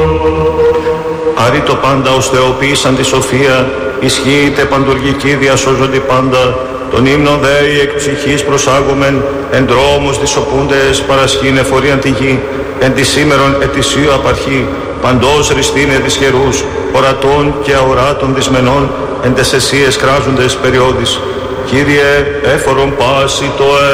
Άρη το πάντα ως θεοποίησαν τη σοφία, ισχύειτε παντουργική διασώζοντι πάντα, τον ύμνον δέη εκ ψυχής προσάγομεν, εν δρόμους δισοπούντες παρασχήν εφορίαν τη γη, εν τη σήμερον ετησίου απαρχή, παντός ριστήνε της χερούς, ορατών και αοράτων δυσμενών, εν τες αισίες κράζοντες περιόδης. Κύριε, έφορον πάση το